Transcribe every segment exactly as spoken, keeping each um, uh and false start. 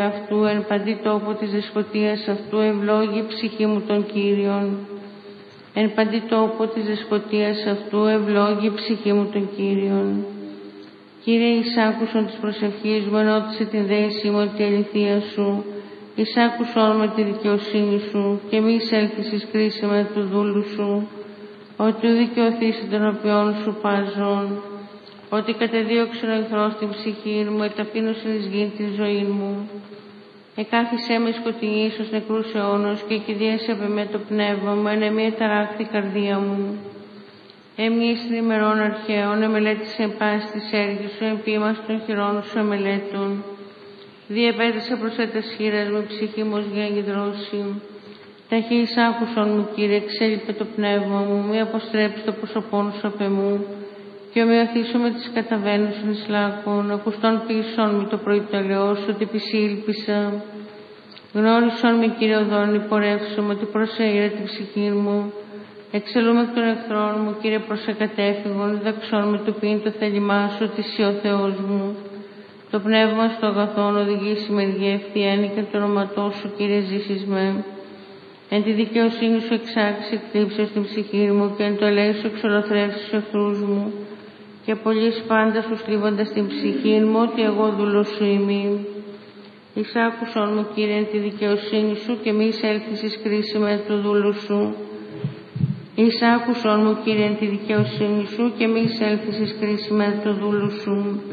αυτού εν παντή τόπο της δεσποτείας αυτού ευλόγη η ψυχή μου των Κύριων. Εν παντή τόπο της δεσποτείας αυτού ευλόγη η ψυχή μου των Κύριων. Κύριε, εις άκουσον της προσευχής μου, ενώτισε την δέησή μου τη αληθεία σου, εις άκουσον με τη δικαιοσύνη σου και μη εισέλθεις εις κρίση με του δούλου σου, ότι ου δικαιωθείς τον οποίον σου πάζον, ότι κατεδίωξε ο εχθρός την ψυχή μου, εταπείνωσε εις γη τη ζωή μου. Εκάθισέ με σκοτεινής ως νεκρούς αιώνος και κηδίασε από με το πνεύμα μου, εν μία ταράχτη καρδία μου. Έμοιε στην ημερών αρχαίων, εμελέτησε πάση της έργης σου, εμπίμα των χειρών σου εμελέτων. Διεπέτρεσε προς έτας χείρας μου, ψυχή μου ως γέγγιδρωση. Ταχύς άκουσον μου, Κύριε, εξέλιπε το πνεύμα μου, μη αποστρέψει το πρόσωπόν σου απ' εμού, και ομοιωθήσω με τις καταβαίνουσιν εις λάκων, ακουστών πίσω μη το πρωί το ελαιός, ότι επισήλπισα. Γνώρισον με, Κύριε, οδόν υπορεύσω, ότι προσέγειρε την ψυχή μου. Εξελούμε εκ των εχθρών μου, Κύριε, προσεκατέφυγον, διδαξών με το ποιήν το θέλημά σου, ότι εσύ ο Θεός μου. Το πνεύμα στο αγαθόν οδηγήσει με ευθεία, και το όνοματό σου, Κύριε, ζήσεις με. Εν τη δικαιοσύνη σου εξάξεις εκτύψεως την ψυχή μου, και εν το ελέη σου εξολοθρεύσεις τους εχθρούς μου, και πολλής πάντα σου στρίβοντας την ψυχή μου, ότι εγώ δούλος σου είμαι. Εις άκουσον μου, Κύριε, εν τη δικαιοσύνη σου, και μη εισέλθεις εις κρίση με του δούλου σου. Εις άκουσον μου, Κύριε, εν τη δικαιοσύνη σου, και μη εισέλθεις εις κρίση με του δούλου σου.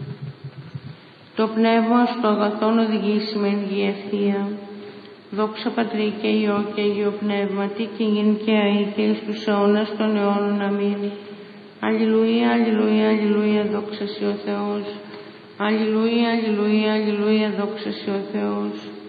Το πνεύμα στο αγαθόν οδηγήσει με εν γη ευθεία. Δόξα Πατρί και Υιό και Αγίο Πνεύματι, και γιν και αεί και εις τους αιώνας των αιώνων. Αμήν. Αλληλούια, αλληλούια, αλληλούια, δόξα σοι ο Θεός. Αλληλούια, αλληλούια, αλληλούια, δόξα σοι ο Θεός.